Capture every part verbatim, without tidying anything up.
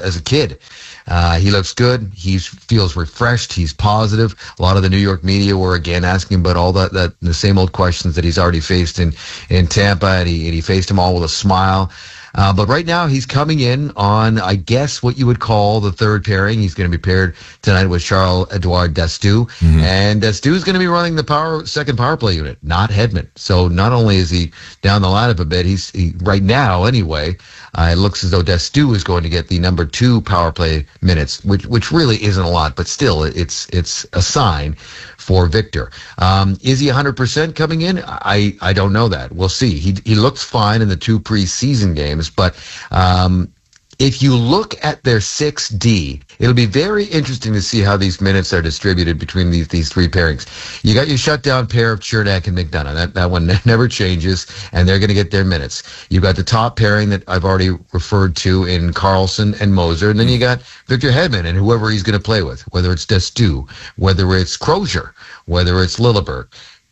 as a kid. Uh, he looks good. He feels refreshed. He's positive. A lot of the New York media were again asking about all that, that the same old questions that he's already faced in, in Tampa, and he, and he faced them all with a smile. Uh, but right now he's coming in on, I guess, what you would call the third pairing. He's going to be paired tonight with Charles-Edouard Dastou. Mm-hmm. And Dastou's going to be running the power second power play unit, not Hedman. So not only is he down the lineup a bit, he's he, right now anyway, uh, it looks as though Dastou is going to get the number two power play minutes, which which really isn't a lot, but still it's it's a sign for Victor. Um, is he one hundred percent coming in? I, I don't know that. We'll see. He he looks fine in the two preseason games, but um, if you look at their six D, it'll be very interesting to see how these minutes are distributed between these these three pairings. You got your shutdown pair of Cernak and McDonough. That, that one never changes, and they're going to get their minutes. You've got the top pairing that I've already referred to in Carlson and Moser, and then you got Victor Hedman and whoever he's going to play with, whether it's Dastou, whether it's Crozier, whether it's Lilleberg.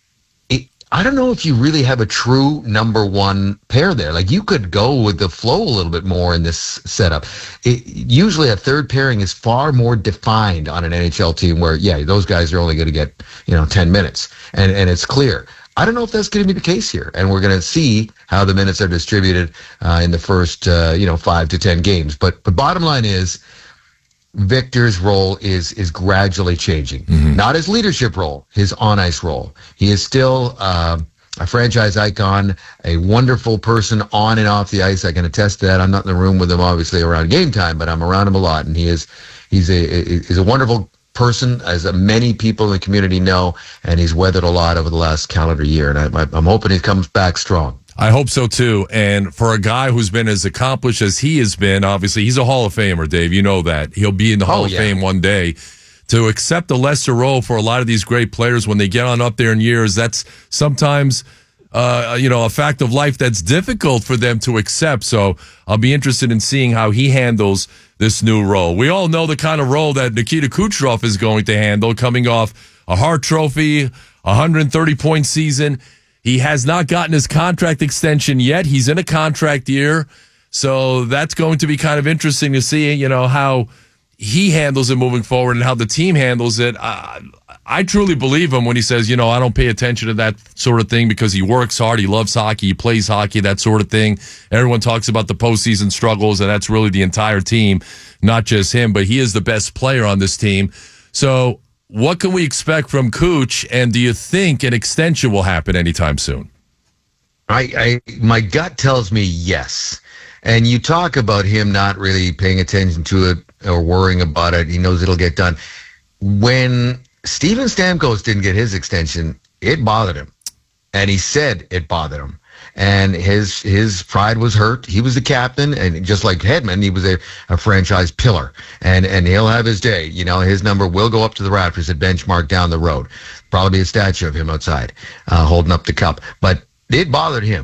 I don't know if you really have a true number one pair there. Like, you could go with the flow a little bit more in this setup. It, usually a third pairing is far more defined on an N H L team where, yeah, those guys are only going to get, you know, ten minutes and, and it's clear. I don't know if that's going to be the case here. And we're going to see how the minutes are distributed uh, in the first, uh, you know, five to ten games. But, but bottom line is, Victor's role is is gradually changing. Mm-hmm. Not his leadership role, his on-ice role. He is still uh, a franchise icon, a wonderful person on and off the ice. I can attest to that. I'm not in the room with him, obviously, around game time, but I'm around him a lot, and he is he's a he's a wonderful person, as many people in the community know, and he's weathered a lot over the last calendar year, and I, I'm hoping he comes back strong. I hope so, too. And for a guy who's been as accomplished as he has been, obviously, he's a Hall of Famer, Dave. You know that. He'll be in the Hall oh, of yeah. Fame one day. To accept a lesser role for a lot of these great players when they get on up there in years, that's sometimes, uh, you know, a fact of life that's difficult for them to accept. So I'll be interested in seeing how he handles this new role. We all know the kind of role that Nikita Kucherov is going to handle, coming off a Hart Trophy, one hundred thirty point season. He has not gotten his contract extension yet. He's in a contract year. So that's going to be kind of interesting to see, you know, how he handles it moving forward and how the team handles it. I, I truly believe him when he says, you know, I don't pay attention to that sort of thing because he works hard. He loves hockey. He plays hockey, that sort of thing. Everyone talks about the postseason struggles, and that's really the entire team, not just him, but he is the best player on this team. So what can we expect from Cooch, and do you think an extension will happen anytime soon? I, I my gut tells me yes. And you talk about him not really paying attention to it or worrying about it. He knows it'll get done. When Steven Stamkos didn't get his extension, it bothered him. And he said it bothered him. And his his pride was hurt. He was the captain, and just like Hedman, he was a, a franchise pillar. And and he'll have his day. You know, his number will go up to the Raptors at benchmark down the road. Probably be a statue of him outside, uh, holding up the cup. But it bothered him.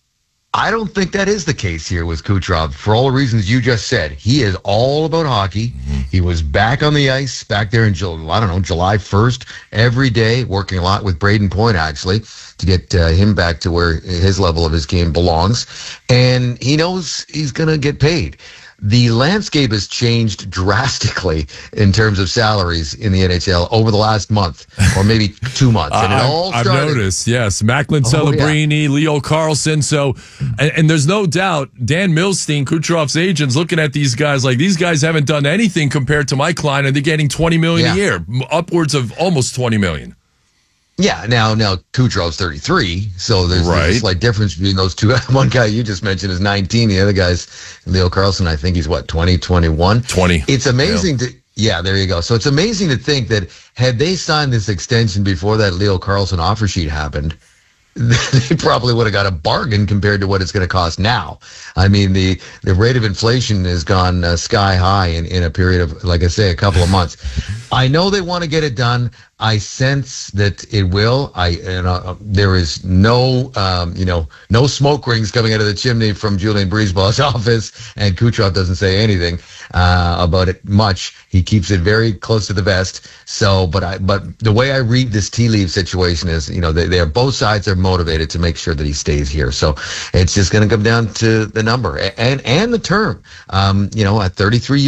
I don't think that is the case here with Kucherov. For all the reasons you just said, he is all about hockey. Mm-hmm. He was back on the ice, back there in, I don't know, July first, every day, working a lot with Braden Point, actually, to get uh, him back to where his level of his game belongs. And he knows he's going to get paid. The landscape has changed drastically in terms of salaries in the N H L over the last month, or maybe two months. And it all I've started, noticed, yes. Macklin oh, Celebrini, yeah. Leo Carlson. So, and, and there's no doubt Dan Milstein, Kucherov's agents, looking at these guys like these guys haven't done anything compared to my client, and they're getting twenty million dollars yeah. a year, upwards of almost twenty million dollars. Yeah, now now Kucherov's thirty-three, so there's, right. there's a slight difference between those two. One guy you just mentioned is nineteen. The other guy's Leo Carlson. I think he's what, twenty, twenty-one? twenty. It's amazing yeah. to yeah, there you go. So it's amazing to think that had they signed this extension before that Leo Carlson offer sheet happened, they probably would have got a bargain compared to what it's going to cost now. I mean, the, the rate of inflation has gone uh, sky high in, in a period of, like I say, a couple of months. I know they want to get it done. I sense that it will. I, you know, there is no, um, you know, no smoke rings coming out of the chimney from Julien Brisebois' office, and Kucherov doesn't say anything uh, about it much. He keeps it very close to the vest. So, but I, but the way I read this tea leaf situation is, you know, they, they're both sides are motivated to make sure that he stays here. So it's just going to come down to the number and and the term. Um, you know, at thirty-three years.